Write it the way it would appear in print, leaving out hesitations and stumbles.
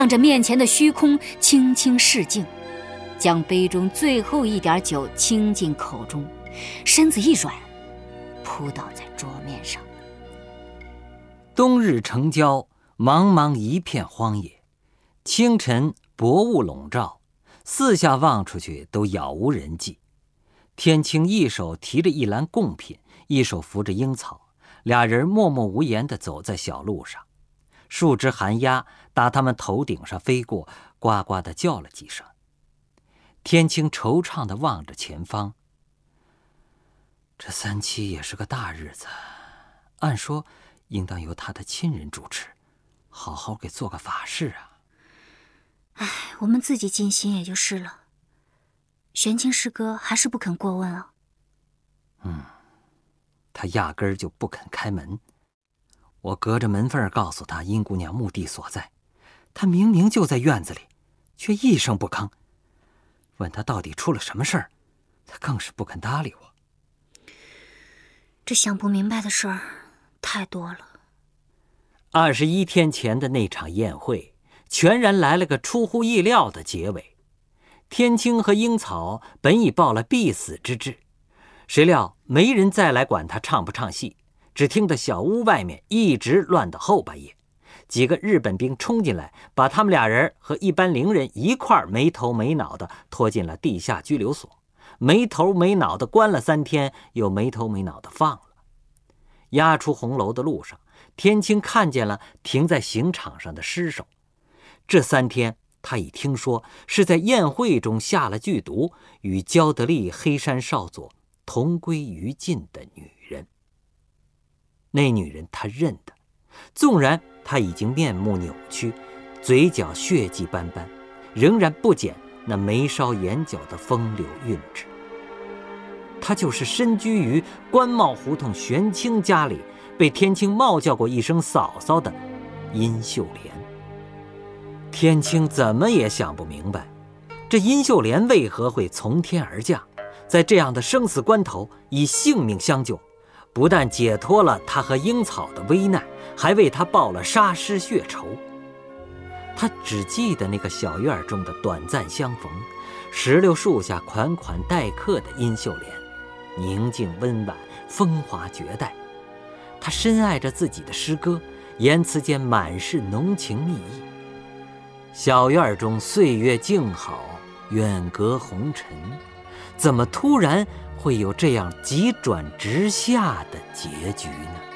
向着面前的虚空轻轻示敬，将杯中最后一点酒倾进口中，身子一软，扑倒在桌面上。 冬日城郊，茫茫一片荒野，清晨薄雾笼罩，四下望出去都杳无人迹。天青一手提着一篮贡品，一手扶着樱草，俩人默默无言地走在小路上。数只寒鸦打他们头顶上飞过，呱呱地叫了几声。天青惆怅地望着前方，这37也是个大日子，按说应当由他的亲人主持，好好给做个法事啊。 唉，我们自己尽心也就是了。玄清师哥还是不肯过问啊。 他压根儿就不肯开门。我隔着门缝告诉他殷姑娘墓地所在，他明明就在院子里，却一声不吭。问他到底出了什么事儿，他更是不肯搭理我。 这想不明白的事儿太多了。 21天前的那场宴会，全然来了个出乎意料的结尾。天青和樱草本已抱了必死之志，谁料没人再来管他唱不唱戏，只听得小屋外面一直乱到后半夜。几个日本兵冲进来，把他们俩人和一班伶人一块儿没头没脑的拖进了地下拘留所，没头没脑的关了3天，又没头没脑的放了。押出红楼的路上，天青看见了停在刑场上的尸首。这3天他已听说是在宴会中下了剧毒，与焦德丽、黑山少佐同归于尽的女人。那女人他认得，纵然她已经面目扭曲，嘴角血迹斑斑，仍然不减那眉梢眼角的风流韵致。她就是身居于官帽胡同玄清家里，被天青冒叫过一声嫂嫂的殷秀莲。天青怎么也想不明白，这殷秀莲为何会从天而降，在这样的生死关头以性命相救，不但解脱了他和樱草的危难，还为他报了杀师血仇。他只记得那个小院中的短暂相逢，石榴树下款款待客的殷秀莲，宁静温婉，风华绝代。他深爱着自己的师哥，言辞间满是浓情蜜意。小院中岁月静好，远隔红尘，怎么突然会有这样急转直下的结局呢？